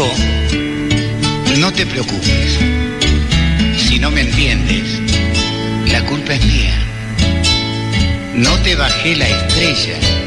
Chico, no te preocupes. Si no me entiendes, la culpa es mía. No te bajé la estrella.